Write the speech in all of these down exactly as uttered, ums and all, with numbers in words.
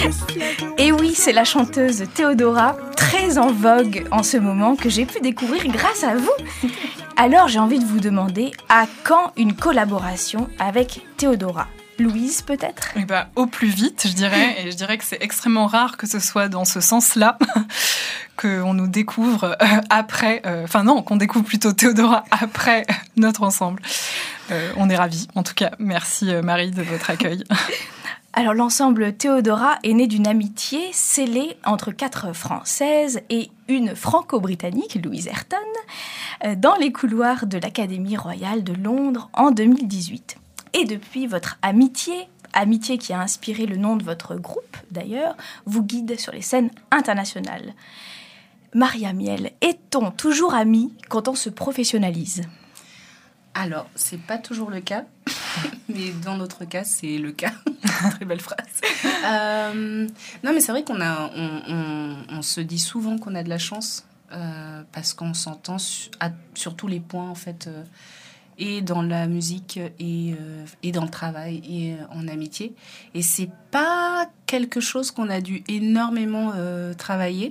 Et oui, c'est la chanteuse Théodora, très en vogue en ce moment, que j'ai pu découvrir grâce à vous. Alors j'ai envie de vous demander, à quand une collaboration avec Théodora ? Louise, peut-être ? Eh ben, au plus vite, je dirais. Et je dirais que c'est extrêmement rare que ce soit dans ce sens-là qu'on nous découvre euh, après... Enfin euh, non, qu'on découvre plutôt Théodora après notre ensemble. Euh, on est ravis. En tout cas, merci euh, Marie de votre accueil. Alors l'ensemble Théodora est né d'une amitié scellée entre quatre Françaises et une franco-britannique, Louise Ayrton, euh, dans les couloirs de l'Académie royale de Londres en deux mille dix-huit. Et depuis, votre amitié, amitié qui a inspiré le nom de votre groupe d'ailleurs, vous guide sur les scènes internationales. Maria Miel, est-on toujours amis quand on se professionnalise ? Alors, c'est pas toujours le cas, mais dans notre cas, c'est le cas. Très belle phrase. Euh, non, mais c'est vrai qu'on a, on, on, on se dit souvent qu'on a de la chance euh, parce qu'on s'entend su, à, sur tous les points en fait. Euh, et dans la musique, et, euh, et dans le travail, et euh, en amitié. Et c'est pas quelque chose qu'on a dû énormément euh, travailler.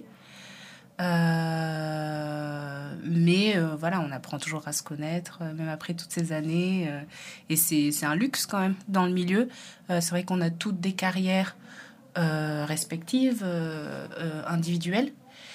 Euh, mais euh, voilà, on apprend toujours à se connaître, euh, même après toutes ces années. Euh, et c'est, c'est un luxe quand même dans le milieu. Euh, c'est vrai qu'on a toutes des carrières euh, respectives, euh, euh, individuelles.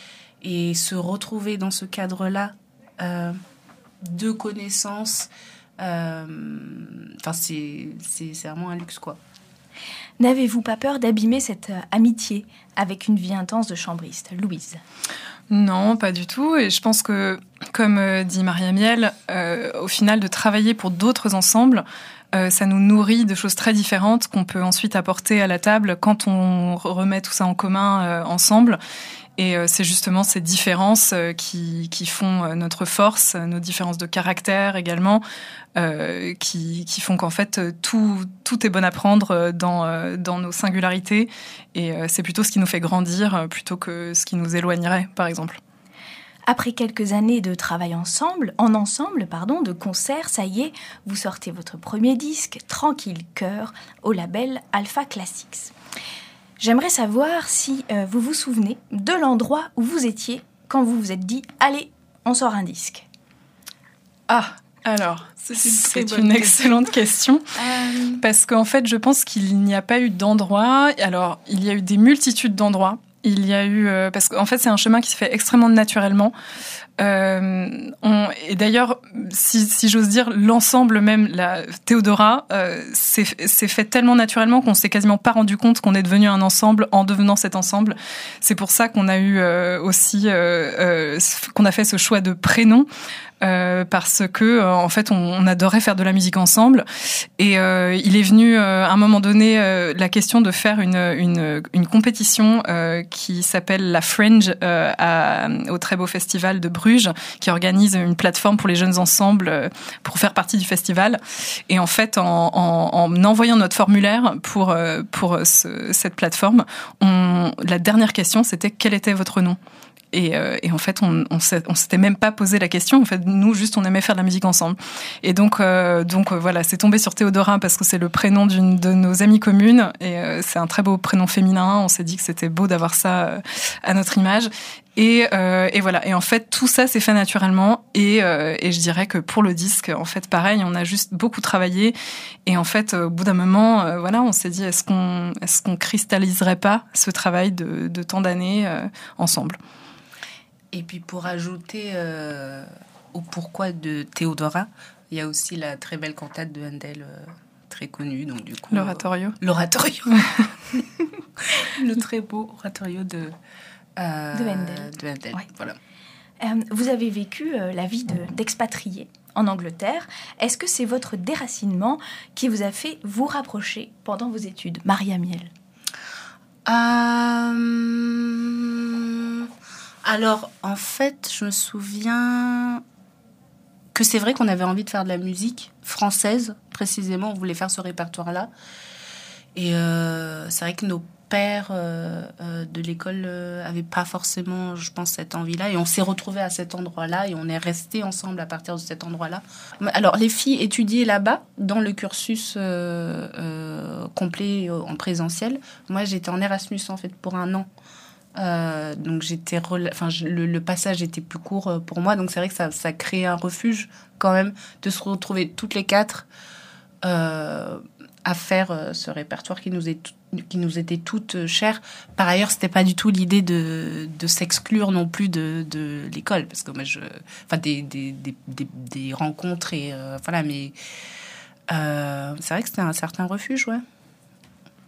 Et se retrouver dans ce cadre-là... Euh, de connaissances, euh, enfin c'est, c'est, c'est vraiment un luxe quoi. N'avez-vous pas peur d'abîmer cette euh, amitié avec une vie intense de chambriste, Louise ? Non, pas du tout. Et je pense que, comme euh, dit Maria Miel, euh, au final, de travailler pour d'autres ensembles, euh, ça nous nourrit de choses très différentes qu'on peut ensuite apporter à la table quand on remet tout ça en commun euh, ensemble. Et c'est justement ces différences qui, qui font notre force, nos différences de caractère également, euh, qui, qui font qu'en fait, tout, tout est bon à prendre dans, dans nos singularités. Et c'est plutôt ce qui nous fait grandir plutôt que ce qui nous éloignerait, par exemple. Après quelques années de travail ensemble, en ensemble, pardon, de concerts, ça y est, vous sortez votre premier disque, Tranquille Cœur, au label Alpha Classics. J'aimerais savoir si euh, vous vous souvenez de l'endroit où vous étiez quand vous vous êtes dit « Allez, on sort un disque ». Ah, alors, c'est, c'est une excellente question. euh... Parce qu'en fait, je pense qu'il n'y a pas eu d'endroit. Alors, il y a eu des multitudes d'endroits. Il y a eu... Euh, parce qu'en fait, c'est un chemin qui se fait extrêmement naturellement. Euh, on, et d'ailleurs, si, si j'ose dire, l'ensemble même, la Théodora, euh, c'est, c'est fait tellement naturellement qu'on s'est quasiment pas rendu compte qu'on est devenu un ensemble en devenant cet ensemble. C'est pour ça qu'on a eu euh, aussi, euh, euh, qu'on a fait ce choix de prénom. Euh, parce que euh, en fait on, on adorait faire de la musique ensemble et euh, il est venu euh, à un moment donné euh, la question de faire une une, une compétition euh, qui s'appelle la Fringe euh, à, au très beau festival de Bruges qui organise une plateforme pour les jeunes ensembles euh, pour faire partie du festival et en fait en, en, en envoyant notre formulaire pour euh, pour ce, cette plateforme on, la dernière question c'était quel était votre nom. Et, euh, et en fait, on, on, on s'était même pas posé la question. En fait, nous, juste, on aimait faire de la musique ensemble. Et donc, euh, donc euh, voilà, c'est tombé sur Théodora parce que c'est le prénom d'une de nos amies communes et euh, c'est un très beau prénom féminin. On s'est dit que c'était beau d'avoir ça euh, à notre image. Et, euh, et voilà. Et en fait, tout ça s'est fait naturellement. Et, euh, et je dirais que pour le disque, en fait, pareil, on a juste beaucoup travaillé. Et en fait, au bout d'un moment, euh, voilà, on s'est dit, est-ce qu'on, est-ce qu'on cristalliserait pas ce travail de, de tant d'années euh, ensemble? Et puis pour ajouter euh, au pourquoi de Théodora, il y a aussi la très belle cantate de Handel, euh, très connue. Donc du coup, l'oratorio. Euh, l'oratorio. Le très beau oratorio de, euh, de Handel. De Handel. Ouais. Voilà. Euh, vous avez vécu euh, la vie de, d'expatrié en Angleterre. Est-ce que c'est votre déracinement qui vous a fait vous rapprocher pendant vos études, Maria Miel ? euh... Alors, en fait, je me souviens que c'est vrai qu'on avait envie de faire de la musique française, précisément. On voulait faire ce répertoire-là. Et euh, c'est vrai que nos père euh, euh, de l'école euh, avait pas forcément, je pense, cette envie-là. Et on s'est retrouvés à cet endroit-là et on est restés ensemble à partir de cet endroit-là. Alors, les filles étudiaient là-bas, dans le cursus euh, euh, complet euh, en présentiel. Moi, j'étais en Erasmus, en fait, pour un an. Euh, donc, j'étais rela- enfin, je, le, le passage était plus court pour moi. Donc, c'est vrai que ça, ça créait un refuge, quand même, de se retrouver toutes les quatre euh, à faire euh, ce répertoire qui nous est tout, qui nous était toutes chères. Par ailleurs, c'était pas du tout l'idée de, de s'exclure non plus de, de l'école, parce que moi, je, enfin, des, des, des, des, des rencontres et euh, voilà, mais euh, c'est vrai que c'était un certain refuge, ouais.